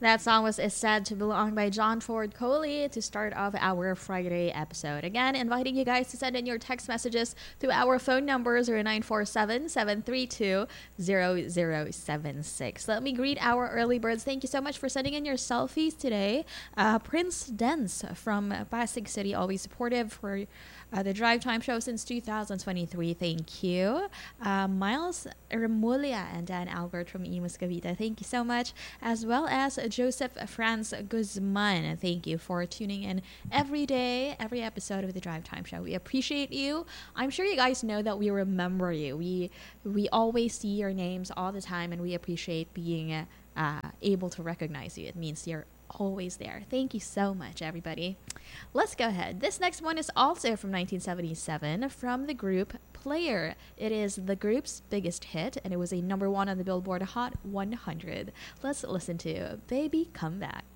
That song was Is Said to Belong by John Ford Coley to start off our Friday episode. Again, inviting you guys to send in your text messages to our phone number 0947-732-0076. Let me greet our early birds. Thank you so much for sending in your selfies today. Prince Dens from Pasig City, always supportive for the Drive Time Show since 2023. Thank you. Miles Remulia and Dan Albert from Imus Cavite. Thank you so much. As well as Joseph Franz Guzman. Thank you for tuning in every day, every episode of the Drive Time Show. We appreciate you. I'm sure you guys know that we remember you. We always see your names all the time, and we appreciate being able to recognize you. It means you're always there. Thank you so much, everybody. Let's go ahead. This next one is also from 1977 from the group Player. It is the group's biggest hit, and it was a number one on the Billboard Hot 100. Let's listen to Baby Come Back.